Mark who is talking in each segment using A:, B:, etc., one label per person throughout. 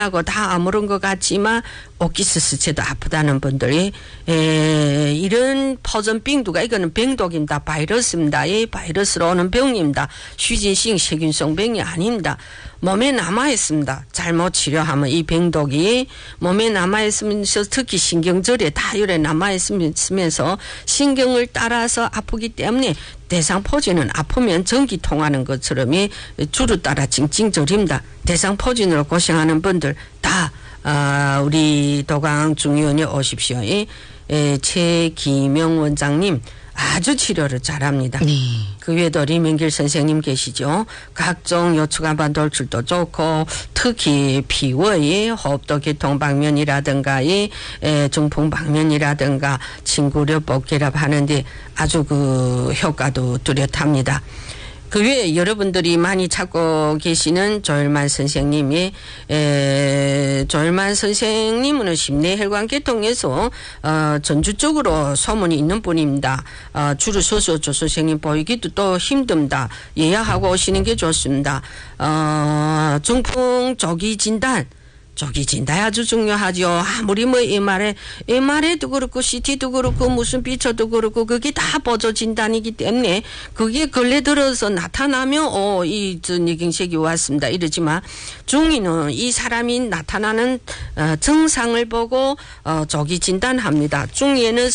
A: 하고 다 아무런 것 같지만 오키스스체도 아프다는 분들이 이런 퍼전病두가 이거는 병독입니다. 바이러스입니다. 이 바이러스로 오는 병입니다. 휴진성 세균성 병이 아닙니다. 몸에 남아있습니다. 잘못 치료하면 이 병독이 몸에 남아있으면서 특히 신경절에 다 이래 남아있으면서 신경을 따라서 아프기 때문에 대상포진은 아프면 전기 통하는 것처럼 줄을 따라 찡찡 저립니다. 대상포진으로 고생하는 분들 다 우리 도강중의원에 오십시오. 최기명 원장님 아주 치료를 잘합니다. 네. 그 외에도 리명길 선생님 계시죠. 각종 요추간반 돌출도 좋고 특히 피부의 호흡도 계통 방면이라든가 중풍 방면이라든가 친구력 복결합 하는데 아주 그 효과도 뚜렷합니다. 그 외에 여러분들이 많이 찾고 계시는 조일만 선생님이 조일만 선생님은 심내혈관계통에서 전주 쪽으로 소문이 있는 분입니다. 줄을 서서 조 선생님 보이기도 또 힘듭니다. 예약하고 오시는 게 좋습니다. 중풍 조기 진단 아주 중요하죠. 아무리 뭐 MRI도 그렇고 CT도 그렇고 무슨 비처도 그렇고 그게 다 보조 진단이기 때문에 그게 근래 들어서 나타나면 이 뇌경색이 왔습니다. 이러지만 중이는 이 사람이 나타나는 증상을 보고 조기 진단합니다. 중에는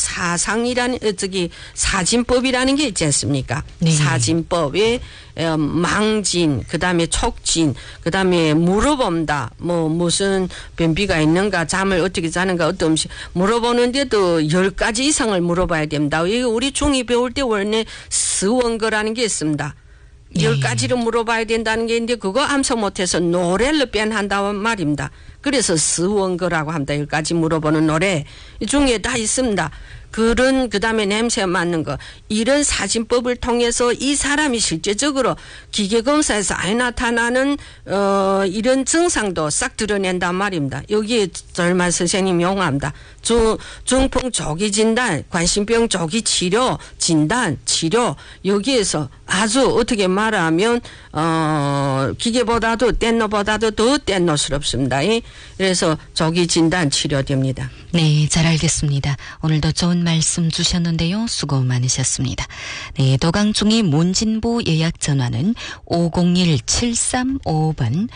A: 사진법이라는 게 있지 않습니까? 네. 사진법에 망진, 그 다음에 촉진, 그 다음에 물어봅니다. 무슨 변비가 있는가, 잠을 어떻게 자는가, 어떤 음식 물어보는데도 10가지 이상을 물어봐야 됩니다. 이거 우리 중2 배울 때 원래 스원거라는 게 있습니다. 10가지를 물어봐야 된다는 게 있는데 그거 암송 못해서 노래를 뺀한다는 말입니다. 그래서 스원거라고 합니다. 10가지 물어보는 노래 중에 다 있습니다. 그 다음에 냄새 맡는 거. 이런 사진법을 통해서 이 사람이 실제적으로 기계검사에서 안 나타나는, 이런 증상도 싹 드러낸단 말입니다. 여기에 절만 선생님 용합니다. 중풍 조기 진단, 관심병 조기 치료, 진단, 치료. 여기에서 아주 어떻게 말하면, 기계보다도 뗏노보다도 더 뗏노스럽습니다. 그래서 조기 진단 치료됩니다.
B: 네, 잘 알겠습니다. 오늘도 좋은 말씀 주셨는데요. 수고 많으셨습니다. 네, 도강중의 문진보 예약 전화는 501-7355번,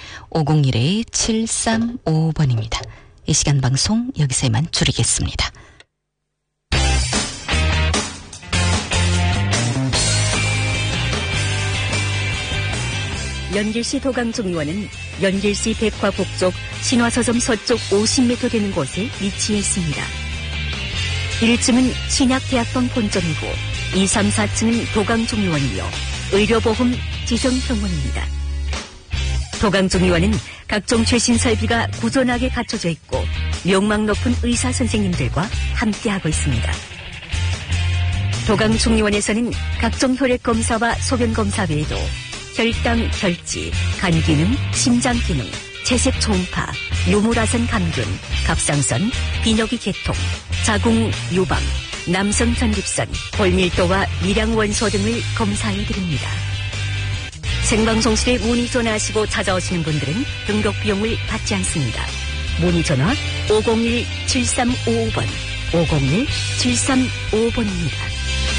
B: 501-7355번입니다. 이 시간 방송 여기서 이만 줄이겠습니다.
C: 연길시 도강중의원은 연길시 백화북쪽 신화서점 서쪽 50m 되는 곳에 위치해 있습니다. 1층은 신약대학병 본점이고 2, 3, 4층은 도강중의원이며 의료보험 지정병원입니다. 도강중의원은 각종 최신 설비가 구전하게 갖춰져 있고 명망 높은 의사 선생님들과 함께하고 있습니다. 도강중의원에서는 각종 혈액검사와 소변검사 외에도 혈당, 혈지, 간기능, 심장기능, 채색 초음파, 요물화선 감균, 갑상선, 비뇨기 계통, 자궁 유방, 남성 전립선, 골밀도와 미량 원소 등을 검사해드립니다. 생방송실에 문의 전화하시고 찾아오시는 분들은 등록 비용을 받지 않습니다. 문의 전화 501-7355번, 501-7355번입니다.